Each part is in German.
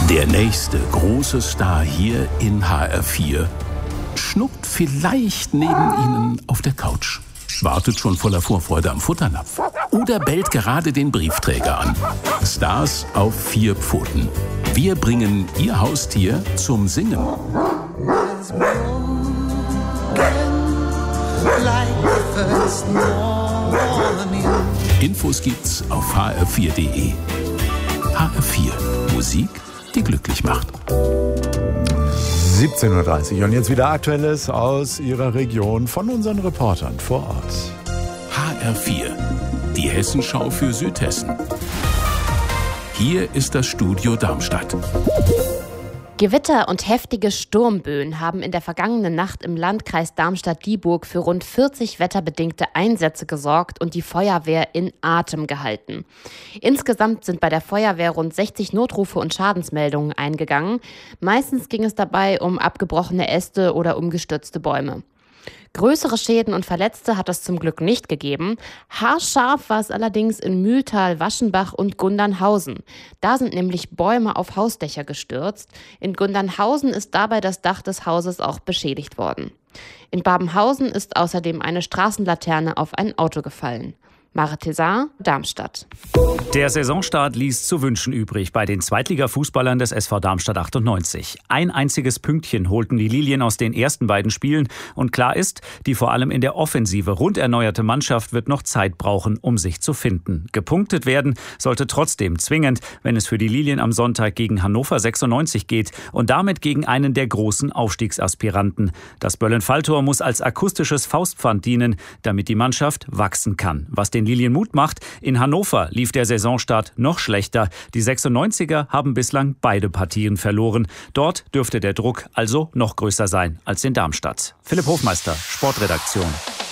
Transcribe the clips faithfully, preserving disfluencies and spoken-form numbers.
Der nächste große Star hier in H R vier schnuckt vielleicht neben Ihnen auf der Couch, wartet schon voller Vorfreude am Futternapf oder bellt gerade den Briefträger an. Stars auf vier Pfoten. Wir bringen Ihr Haustier zum Singen. Infos gibt's auf h r vier punkt d e. H R vier. Musik, die glücklich macht. siebzehn Uhr dreißig und jetzt wieder Aktuelles aus Ihrer Region von unseren Reportern vor Ort. H R vier, die Hessenschau für Südhessen. Hier ist das Studio Darmstadt. Gewitter und heftige Sturmböen haben in der vergangenen Nacht im Landkreis Darmstadt-Dieburg für rund vierzig wetterbedingte Einsätze gesorgt und die Feuerwehr in Atem gehalten. Insgesamt sind bei der Feuerwehr rund sechzig Notrufe und Schadensmeldungen eingegangen. Meistens ging es dabei um abgebrochene Äste oder umgestürzte Bäume. Größere Schäden und Verletzte hat es zum Glück nicht gegeben. Haarscharf war es allerdings in Mühltal, Waschenbach und Gundernhausen. Da sind nämlich Bäume auf Hausdächer gestürzt. In Gundernhausen ist dabei das Dach des Hauses auch beschädigt worden. In Babenhausen ist außerdem eine Straßenlaterne auf ein Auto gefallen. Mare Tezar, Darmstadt. Der Saisonstart ließ zu wünschen übrig bei den Zweitliga-Fußballern des S V Darmstadt achtundneunzig. Ein einziges Pünktchen holten die Lilien aus den ersten beiden Spielen. Und klar ist, die vor allem in der Offensive rund erneuerte Mannschaft wird noch Zeit brauchen, um sich zu finden. Gepunktet werden sollte trotzdem zwingend, wenn es für die Lilien am Sonntag gegen Hannover sechsundneunzig geht und damit gegen einen der großen Aufstiegsaspiranten. Das Böllen-Falltor muss als akustisches Faustpfand dienen, damit die Mannschaft wachsen kann. Was den Lilien Mut macht, in Hannover lief der Saisonstart noch schlechter. Die sechsundneunziger haben bislang beide Partien verloren. Dort dürfte der Druck also noch größer sein als in Darmstadt. Philipp Hofmeister, Sportredaktion.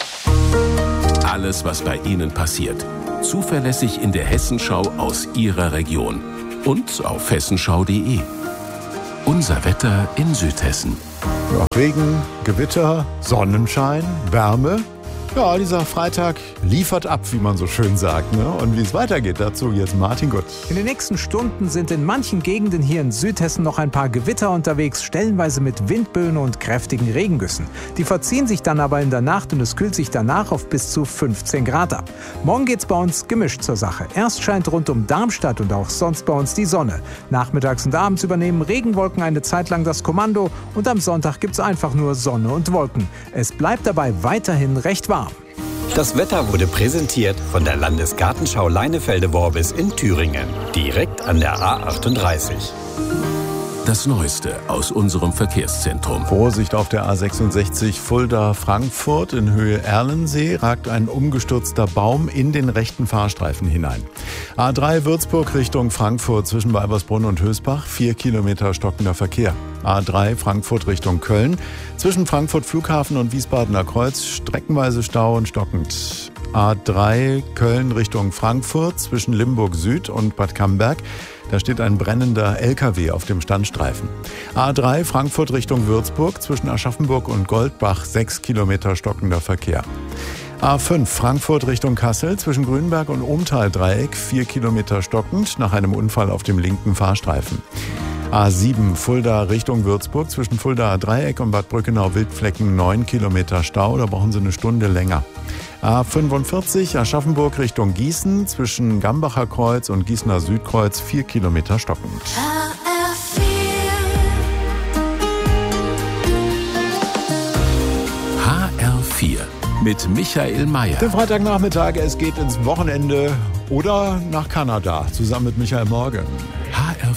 Alles, was bei Ihnen passiert. Zuverlässig in der Hessenschau aus Ihrer Region. Und auf hessenschau punkt d e. Unser Wetter in Südhessen. Ja, Regen, Gewitter, Sonnenschein, Wärme. Ja, dieser Freitag liefert ab, wie man so schön sagt. Ne? Und wie es weitergeht, dazu jetzt Martin Gutt. In den nächsten Stunden sind in manchen Gegenden hier in Südhessen noch ein paar Gewitter unterwegs, stellenweise mit Windböen und kräftigen Regengüssen. Die verziehen sich dann aber in der Nacht und es kühlt sich danach auf bis zu fünfzehn Grad ab. Morgen geht's bei uns gemischt zur Sache. Erst scheint rund um Darmstadt und auch sonst bei uns die Sonne. Nachmittags und abends übernehmen Regenwolken eine Zeit lang das Kommando und am Sonntag gibt's einfach nur Sonne und Wolken. Es bleibt dabei weiterhin recht warm. Das Wetter wurde präsentiert von der Landesgartenschau Leinefelde-Worbis in Thüringen, direkt an der A achtunddreißig. Das Neueste aus unserem Verkehrszentrum. Vorsicht auf der A sechsundsechzig Fulda-Frankfurt. In Höhe Erlensee ragt ein umgestürzter Baum in den rechten Fahrstreifen hinein. A drei Würzburg Richtung Frankfurt zwischen Weibersbrunn und Hösbach. Vier Kilometer stockender Verkehr. A drei Frankfurt Richtung Köln. Zwischen Frankfurt Flughafen und Wiesbadener Kreuz streckenweise Stau und stockend. A drei Köln Richtung Frankfurt zwischen Limburg Süd und Bad Camberg. Da steht ein brennender L K W auf dem Standstreifen. A drei Frankfurt Richtung Würzburg zwischen Aschaffenburg und Goldbach. Sechs Kilometer stockender Verkehr. A fünf Frankfurt Richtung Kassel zwischen Grünberg und Ohmtal-Dreieck. Vier Kilometer stockend nach einem Unfall auf dem linken Fahrstreifen. A sieben Fulda Richtung Würzburg zwischen Fuldaer Dreieck und Bad Brückenau-Wildflecken neun Kilometer Stau, da brauchen Sie eine Stunde länger. A fünfundvierzig Aschaffenburg Richtung Gießen zwischen Gambacher Kreuz und Gießener Südkreuz vier Kilometer stockend. H R vier mit Michael Mayer. Der Freitagnachmittag, es geht ins Wochenende oder nach Kanada, zusammen mit Michael Morgan. H R